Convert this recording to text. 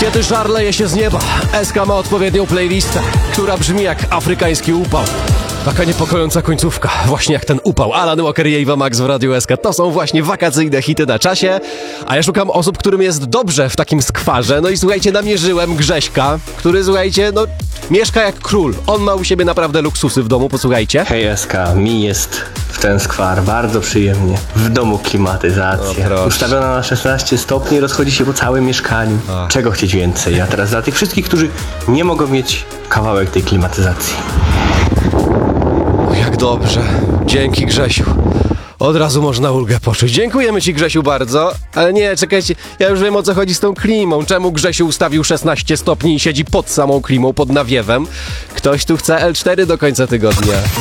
Kiedy żar leje się z nieba, SK ma odpowiednią playlistę, która brzmi jak afrykański upał. Taka niepokojąca końcówka, właśnie jak ten upał. Alan Walker i Ava Max w Radiu SK. To są właśnie wakacyjne hity na czasie, a ja szukam osób, którym jest dobrze w takim skwarze. No i słuchajcie, namierzyłem Grześka, który, słuchajcie, no mieszka jak król. On ma u siebie naprawdę luksusy w domu, posłuchajcie. Hej SK, mi jest w ten skwar bardzo przyjemnie. W domu klimatyzacja. Ustawiona na 16 stopni, rozchodzi się po całym mieszkaniu. Czego chcieć więcej? A teraz dla tych wszystkich, którzy nie mogą mieć kawałek tej klimatyzacji. Jak dobrze. Dzięki, Grzesiu. Od razu można ulgę poczuć. Dziękujemy ci, Grzesiu, bardzo. Ale nie, czekajcie, ja już wiem, o co chodzi z tą klimą. Czemu Grzesiu ustawił 16 stopni i siedzi pod samą klimą, pod nawiewem? Ktoś tu chce L4 do końca tygodnia.